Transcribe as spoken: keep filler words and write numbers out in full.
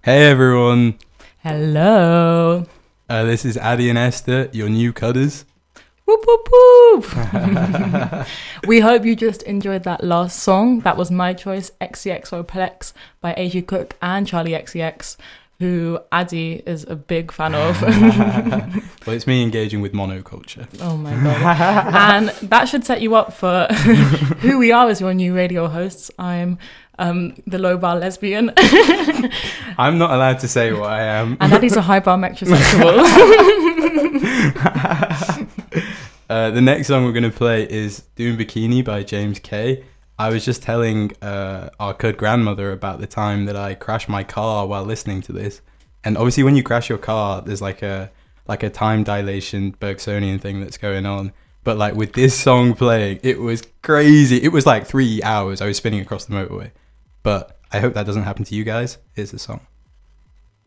Hey everyone, Hello. uh, this is Addy and Esther, your new cudders. Whoop, whoop, whoop. We hope you just enjoyed that last song. That was My Choice, X C X O Plex by A G Cook and Charlie X C X, who Addy is a big fan of. Well, it's me engaging with monoculture. Oh my god. And that should set you up for who we are as your new radio hosts. I'm um, the low bar lesbian. I'm not allowed to say what I am. And Addy's a high bar metrosexual. uh, the next song we're going to play is Doom Bikini by James K. I was just telling uh, our good grandmother about the time that I crashed my car while listening to this. And obviously when you crash your car, there's like a like a time dilation Bergsonian thing that's going on. But like with this song playing, it was crazy. It was like three hours I was spinning across the motorway. But I hope that doesn't happen to you guys. Here's the song.